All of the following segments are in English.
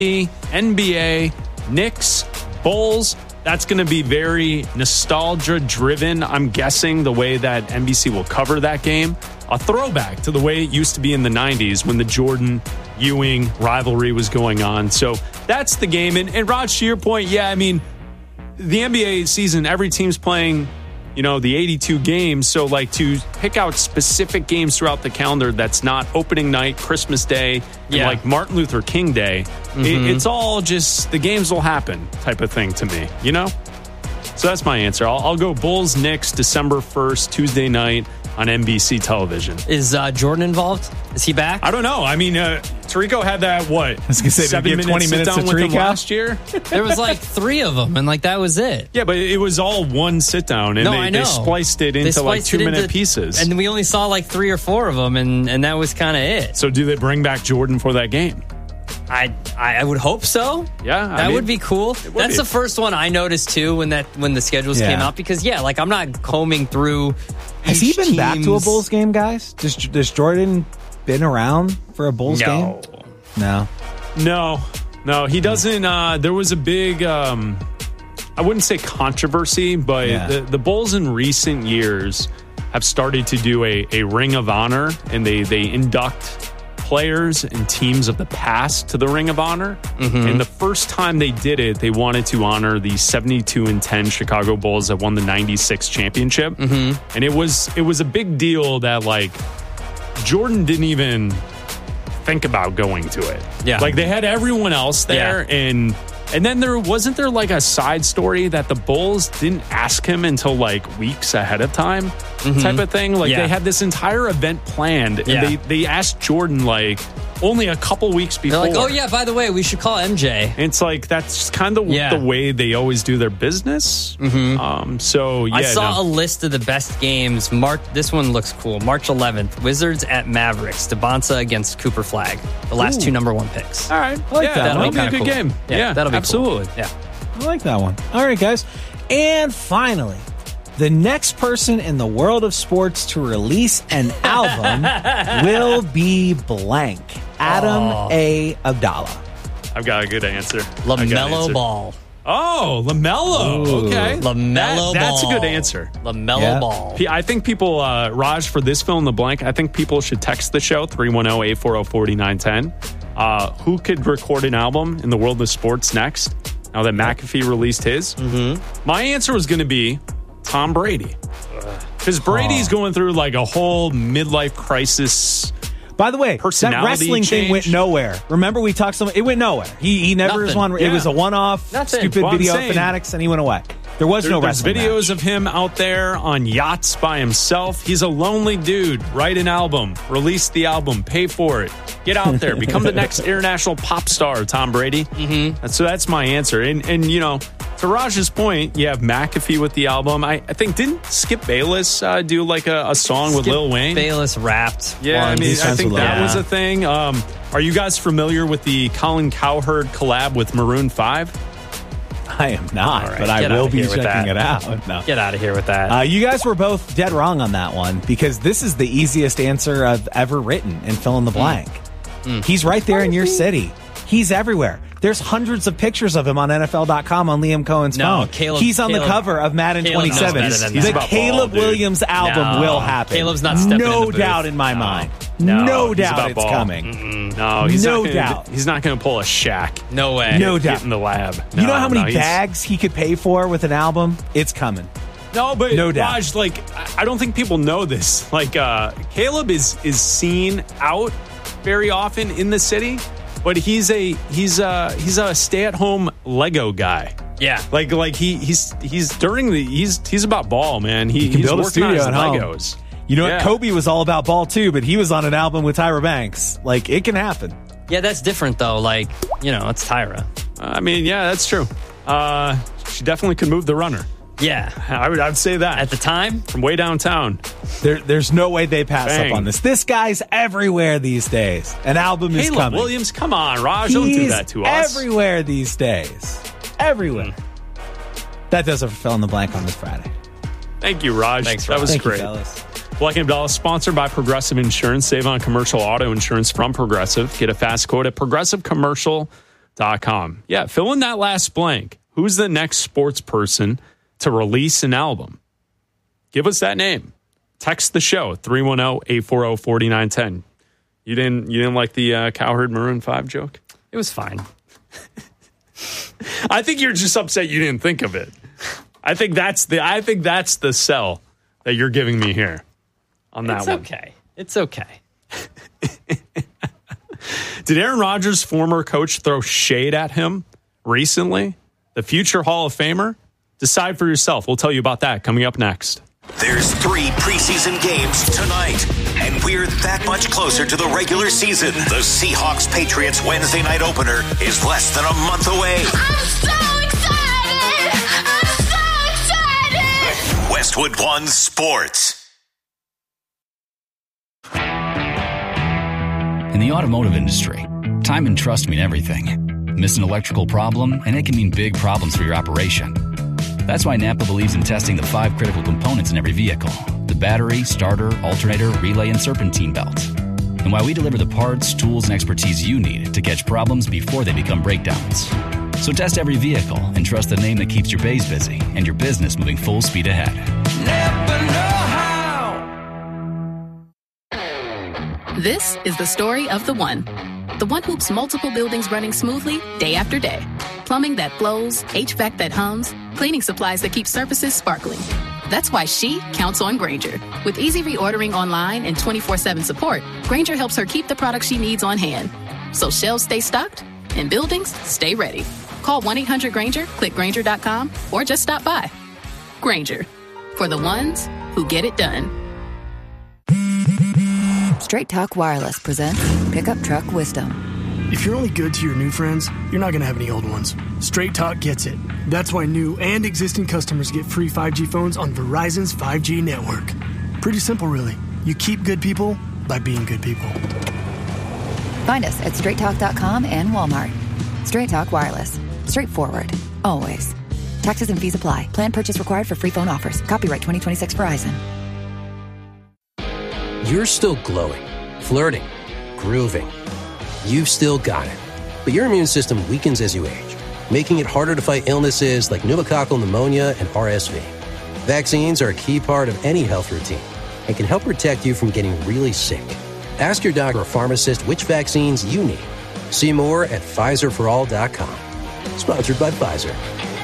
NBA, Knicks, Bulls. That's going to be very nostalgia-driven, I'm guessing, the way that NBC will cover that game. A throwback to the way it used to be in the 90s when the Jordan-Ewing rivalry was going on. So that's the game. And Raj, to your point, yeah, I mean, the NBA season, every team's playing, the 82 games. So, to pick out specific games throughout the calendar that's not opening night, Christmas Day, and Martin Luther King Day, it's all just the games will happen type of thing to me, So that's my answer. I'll go Bulls, Knicks, December 1st, Tuesday night on NBC television. Is Jordan involved? Is he back? I don't know. I mean, Tirico had that, I was going to say, 7 minutes 20 minutes sit down with him last year. There was 3 of them, and that was it. Yeah, but it was all one sit down, and they spliced it into 2-minute pieces. And we only saw 3 or 4 of them, and that was kind of it. So do they bring back Jordan for that game? I would hope so. Yeah, that would be cool. That's the first one I noticed too when the schedules came out, because I'm not combing through. Has he been back to a Bulls game, guys? Does Jordan been around for a Bulls game? No, he doesn't. There was a big, I wouldn't say controversy, but the Bulls in recent years have started to do a Ring of Honor, and they induct players and teams of the past to the Ring of Honor. And the first time they did it, they wanted to honor the 72-10 Chicago Bulls that won the 96 championship. And it was a big deal that Jordan didn't even think about going to it. Yeah. They had everyone else there, and then there wasn't a side story that the Bulls didn't ask him until weeks ahead of time type of thing. They had this entire event planned, and they asked Jordan only a couple weeks before. They're oh yeah, by the way, we should call MJ. It's that's kind of the way they always do their business. So yeah, I saw a list of the best games. This one looks cool. March 11th, Wizards at Mavericks. Debonsa against Cooper Flag. The last 2 number 1 picks. All right, I like that. That'll be a good cool game. Yeah, that'll be absolutely. Cool. Yeah, I like that one. All right, guys, and finally, the next person in the world of sports to release an album will be blank. Adam A. Abdallah. I've got a good answer. LaMelo Ball. Oh, LaMelo. Okay. LaMelo Ball. That's a good answer. LaMelo Ball. I think people, Raj, for this fill in the blank, I think people should text the show, 310-840-4910. Who could record an album in the world of sports next? Now that McAfee released his. My answer was going to be Tom Brady. Because Brady's going through a whole midlife crisis. By the way, that wrestling thing went nowhere. Remember we talked it went nowhere. He never was one. It was a one-off stupid video of Fanatics, and he went away. There was no wrestling There's videos match. of him out there on yachts by himself. He's a lonely dude. Write an album. Release the album. Pay for it. Get out there. Become the next international pop star, Tom Brady. So that's my answer. And to Raj's point, you have McAfee with the album. I think, didn't Skip Bayless do a song with Lil Wayne? Bayless rapped. Yeah, I think that was a thing. Are you guys familiar with the Colin Cowherd collab with Maroon 5? I am not, but I will be checking it out. No. Get out of here with that. You guys were both dead wrong on that one, because this is the easiest answer I've ever written in fill in the blank. He's right there in your city. He's everywhere. There's hundreds of pictures of him on NFL.com on Liam Cohen's phone. He's on the cover of Madden 27. The Caleb Williams album will happen. Caleb's not stepping in the booth. No doubt in my mind. No doubt it's coming. No, he's not going to pull a Shaq. No way. No doubt. Get in the lab. You know how many bags he could pay for with an album? It's coming. No, but no doubt. Raj, I don't think people know this. Caleb is seen out very often in the city, but he's a stay-at-home Lego guy. Yeah, he's about ball, man. He's can build a working on studio his at Legos. Home. You know what? Kobe was all about ball too, but he was on an album with Tyra Banks. It can happen. Yeah, that's different though. It's Tyra. That's true. She definitely could move the runner. Yeah, I'd say that at the time from way downtown. There's no way they pass up on this. This guy's everywhere these days. An album is coming. Williams, come on, Raj, don't do that to us. Everywhere these days. Everywhere. That does it for fill in the blank on this Friday. Thank you, Raj. Thanks, Raj. That was Thank great. You, fellas. Black & Abdallah is sponsored by Progressive Insurance. Save on commercial auto insurance from Progressive. Get a fast quote at progressivecommercial.com. gmail.com. Yeah, fill in that last blank. Who's the next sports person to release an album? Give us that name. Text the show, 310-840-4910. You didn't like the Cowherd Maroon 5 joke? It was fine. I think you're just upset you didn't think of it. I think that's the sell that you're giving me here on that one. It's okay. Did Aaron Rodgers' former coach throw shade at him recently? The future Hall of Famer? Decide for yourself. We'll tell you about that coming up next. There's 3 preseason games tonight, and we're that much closer to the regular season. The Seahawks-Patriots Wednesday night opener is less than a month away. I'm so excited! I'm so excited! Westwood One Sports. In the automotive industry, time and trust mean everything. Miss an electrical problem, and it can mean big problems for your operation. That's why Napa believes in testing the 5 critical components in every vehicle: the battery, starter, alternator, relay, and serpentine belt. And why we deliver the parts, tools, and expertise you need to catch problems before they become breakdowns. So test every vehicle and trust the name that keeps your bays busy and your business moving full speed ahead. Napa know-how. This is the story of the one who keeps multiple buildings running smoothly day after day. Plumbing that flows, HVAC that hums, cleaning supplies that keep surfaces sparkling. That's why she counts on Grainger. With easy reordering online and 24/7 support, Grainger helps her keep the products she needs on hand. So shelves stay stocked and buildings stay ready. Call 1-800-GRAINGER, click Grainger.com, or just stop by. Grainger, for the ones who get it done. Straight Talk Wireless presents Pickup Truck Wisdom. If you're only good to your new friends, you're not going to have any old ones. Straight Talk gets it. That's why new and existing customers get free 5G phones on Verizon's 5G network. Pretty simple, really. You keep good people by being good people. Find us at straighttalk.com and Walmart. Straight Talk Wireless. Straightforward. Always. Taxes and fees apply. Plan purchase required for free phone offers. Copyright 2026 Verizon. You're still glowing, flirting, grooving. You've still got it. But your immune system weakens as you age, making it harder to fight illnesses like pneumococcal pneumonia and RSV. Vaccines are a key part of any health routine and can help protect you from getting really sick. Ask your doctor or pharmacist which vaccines you need. See more at PfizerForAll.com. Sponsored by Pfizer.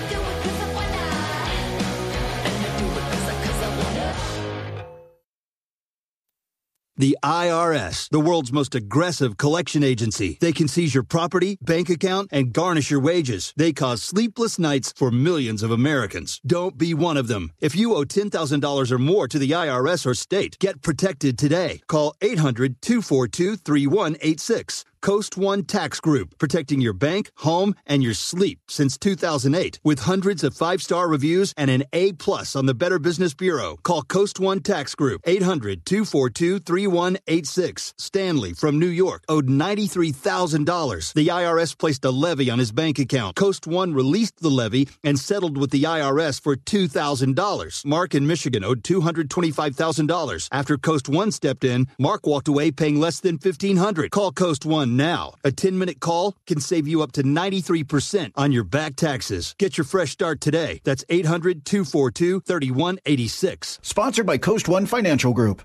The IRS, the world's most aggressive collection agency. They can seize your property, bank account, and garnish your wages. They cause sleepless nights for millions of Americans. Don't be one of them. If you owe $10,000 or more to the IRS or state, get protected today. Call 800-242-3186. Coast One Tax Group, protecting your bank, home, and your sleep since 2008. With hundreds of 5-star reviews and an A+ on the Better Business Bureau. Call Coast One Tax Group, 800-242-3186. Stanley from New York owed $93,000. The IRS placed a levy on his bank account. Coast One released the levy and settled with the IRS for $2,000. Mark in Michigan owed $225,000. After Coast One stepped in, Mark walked away paying less than $1,500. Call Coast One now. A 10-minute call can save you up to 93% on your back taxes. Get your fresh start today. That's 800-242-3186. Sponsored by Coast One Financial Group.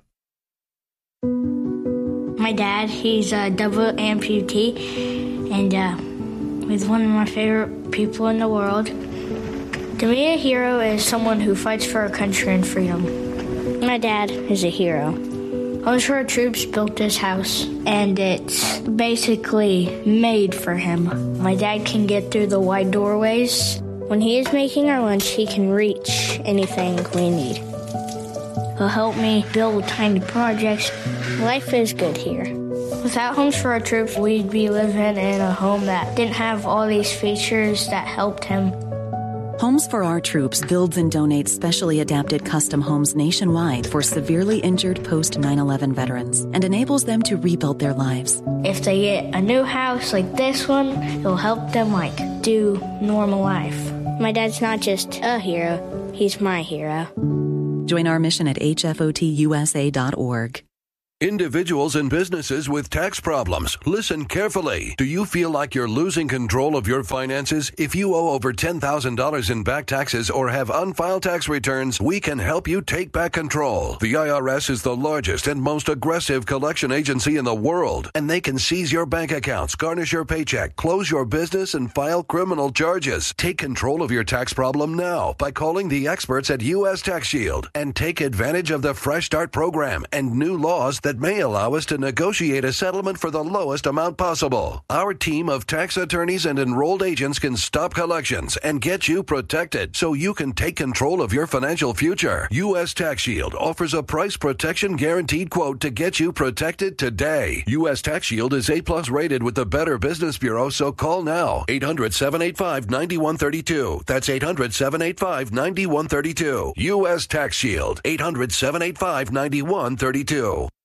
My dad, he's a double amputee, and he's one of my favorite people in the world. To me, a hero is someone who fights for our country and freedom. My dad is a hero. Homes for Our Troops built this house, and it's basically made for him. My dad can get through the wide doorways. When he is making our lunch, he can reach anything we need. He'll help me build tiny projects. Life is good here. Without Homes for Our Troops, we'd be living in a home that didn't have all these features that helped him. Homes for Our Troops builds and donates specially adapted custom homes nationwide for severely injured post 9/11 veterans and enables them to rebuild their lives. If they get a new house like this one, it'll help them do normal life. My dad's not just a hero, he's my hero. Join our mission at hfotusa.org. Individuals and businesses with tax problems, listen carefully. Do you feel like you're losing control of your finances? If you owe over $10,000 in back taxes or have unfiled tax returns, we can help you take back control. The IRS is the largest and most aggressive collection agency in the world, and they can seize your bank accounts, garnish your paycheck, close your business, and file criminal charges. Take control of your tax problem now by calling the experts at U.S. Tax Shield and take advantage of the Fresh Start program and new laws that may allow us to negotiate a settlement for the lowest amount possible. Our team of tax attorneys and enrolled agents can stop collections and get you protected so you can take control of your financial future. U.S. Tax Shield offers a price protection guaranteed quote to get you protected today. U.S. Tax Shield is A+ rated with the Better Business Bureau, so call now. 800-785-9132. That's 800-785-9132. U.S. Tax Shield. 800-785-9132.